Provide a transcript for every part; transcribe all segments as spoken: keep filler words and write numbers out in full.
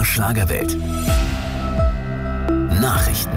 der Schlagerwelt. Nachrichten.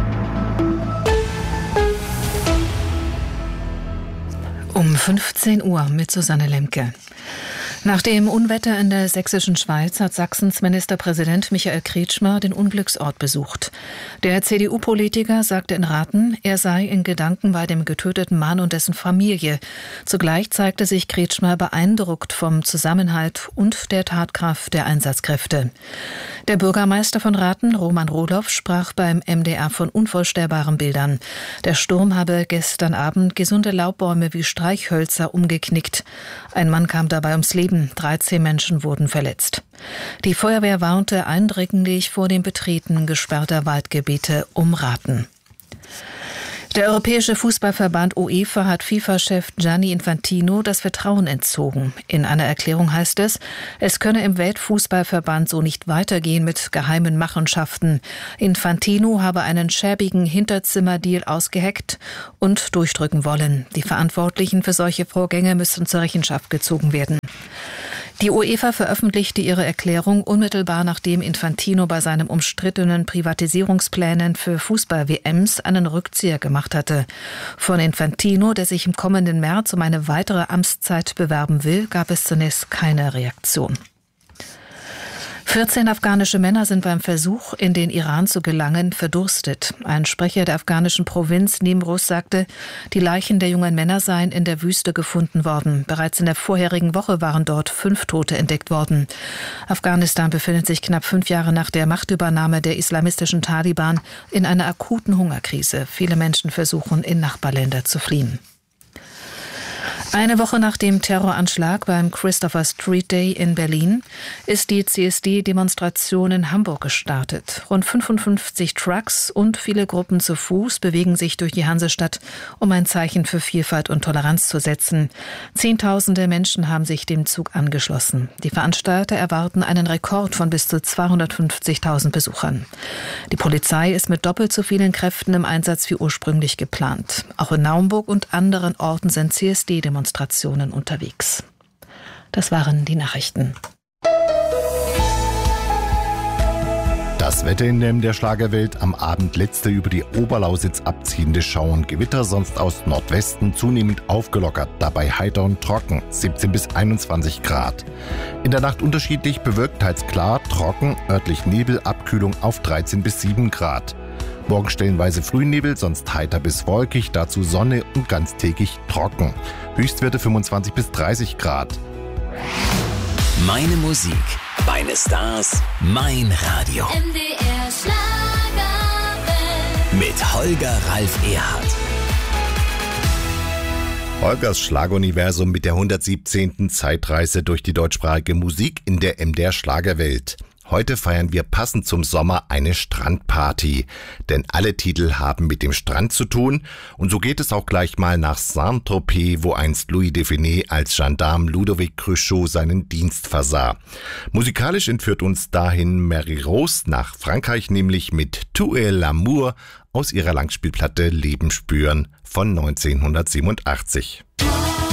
Um fünfzehn Uhr mit Susanne Lemke. Nach dem Unwetter in der sächsischen Schweiz hat Sachsens Ministerpräsident Michael Kretschmer den Unglücksort besucht. Der C D U-Politiker sagte in Rathen, er sei in Gedanken bei dem getöteten Mann und dessen Familie. Zugleich zeigte sich Kretschmer beeindruckt vom Zusammenhalt und der Tatkraft der Einsatzkräfte. Der Bürgermeister von Rathen, Roman Rohloff, sprach beim M D R von unvorstellbaren Bildern. Der Sturm habe gestern Abend gesunde Laubbäume wie Streichhölzer umgeknickt. Ein Mann kam dabei ums Leben. dreizehn Menschen wurden verletzt. Die Feuerwehr warnte eindringlich vor dem Betreten gesperrter Waldgebiete um Rathen. Der Europäische Fußballverband UEFA hat FIFA-Chef Gianni Infantino das Vertrauen entzogen. In einer Erklärung heißt es, es könne im Weltfußballverband so nicht weitergehen mit geheimen Machenschaften. Infantino habe einen schäbigen Hinterzimmerdeal ausgeheckt und durchdrücken wollen. Die Verantwortlichen für solche Vorgänge müssen zur Rechenschaft gezogen werden. Die UEFA veröffentlichte ihre Erklärung unmittelbar, nachdem Infantino bei seinen umstrittenen Privatisierungsplänen für Fußball-W Ms einen Rückzieher gemacht hatte. Von Infantino, der sich im kommenden März um eine weitere Amtszeit bewerben will, gab es zunächst keine Reaktion. vierzehn afghanische Männer sind beim Versuch, in den Iran zu gelangen, verdurstet. Ein Sprecher der afghanischen Provinz Nimruz sagte, die Leichen der jungen Männer seien in der Wüste gefunden worden. Bereits in der vorherigen Woche waren dort fünf Tote entdeckt worden. Afghanistan befindet sich knapp fünf Jahre nach der Machtübernahme der islamistischen Taliban in einer akuten Hungerkrise. Viele Menschen versuchen, in Nachbarländer zu fliehen. Eine Woche nach dem Terroranschlag beim Christopher Street Day in Berlin ist die C S D-Demonstration in Hamburg gestartet. Rund fünfundfünfzig Trucks und viele Gruppen zu Fuß bewegen sich durch die Hansestadt, um ein Zeichen für Vielfalt und Toleranz zu setzen. Zehntausende Menschen haben sich dem Zug angeschlossen. Die Veranstalter erwarten einen Rekord von bis zu zweihundertfünfzigtausend Besuchern. Die Polizei ist mit doppelt so vielen Kräften im Einsatz wie ursprünglich geplant. Auch in Naumburg und anderen Orten sind C S D-Demonstrationen unterwegs. Das waren die Nachrichten. Das Wetter in der, der Schlagerwelt: am Abend letzte über die Oberlausitz abziehende Schauer und Gewitter, sonst aus Nordwesten zunehmend aufgelockert, dabei heiter und trocken, siebzehn bis einundzwanzig Grad. In der Nacht unterschiedlich bewölkt, teils klar, trocken, örtlich Nebel, Abkühlung auf dreizehn bis sieben Grad. Morgen stellenweise Frühnebel, sonst heiter bis wolkig, dazu Sonne und ganztägig trocken. Höchstwerte fünfundzwanzig bis dreißig Grad. Meine Musik, meine Stars, mein Radio. M D R Schlagerwelt. Mit Holger Ralf Erhardt. Holgers Schlageruniversum mit der hundertsiebzehnten Zeitreise durch die deutschsprachige Musik in der M D R Schlagerwelt. Heute feiern wir passend zum Sommer eine Strandparty, denn alle Titel haben mit dem Strand zu tun, und so geht es auch gleich mal nach Saint-Tropez, wo einst Louis Define als Gendarme Ludovic Cruchot seinen Dienst versah. Musikalisch entführt uns dahin Mary Rose nach Frankreich, nämlich mit Tu es l'amour aus ihrer Langspielplatte Leben spüren von neunzehnhundertsiebenundachtzig.